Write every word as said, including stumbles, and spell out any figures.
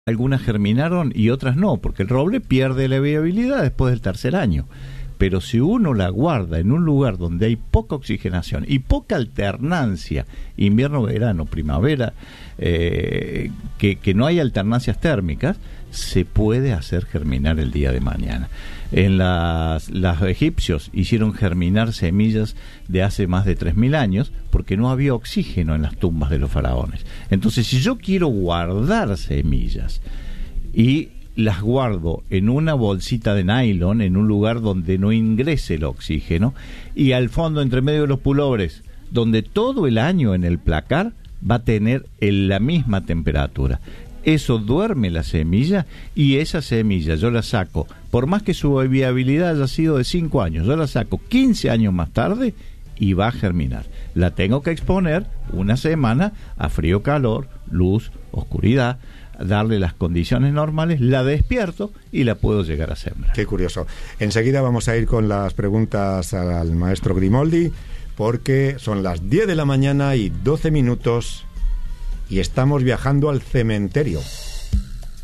Algunas germinaron y otras no, porque el roble pierde la viabilidad después del tercer año. Pero si uno la guarda en un lugar donde hay poca oxigenación y poca alternancia, invierno, verano, primavera, eh, que, que no hay alternancias térmicas, se puede hacer germinar el día de mañana. En las, los egipcios hicieron germinar semillas de hace más de tres mil años porque no había oxígeno en las tumbas de los faraones. Entonces, si yo quiero guardar semillas y las guardo en una bolsita de nylon, en un lugar donde no ingrese el oxígeno, y al fondo, entre medio de los pulobres, donde todo el año en el placar va a tener el, la misma temperatura, eso duerme la semilla, y esa semilla yo la saco, por más que su viabilidad haya sido de cinco años, yo la saco quince años más tarde y va a germinar. La tengo que exponer una semana a frío, calor, luz, oscuridad, darle las condiciones normales, la despierto y la puedo llegar a sembrar. Qué curioso. Enseguida vamos a ir con las preguntas al maestro Grimoldi, porque son las diez de la mañana y doce minutos y estamos viajando al cementerio.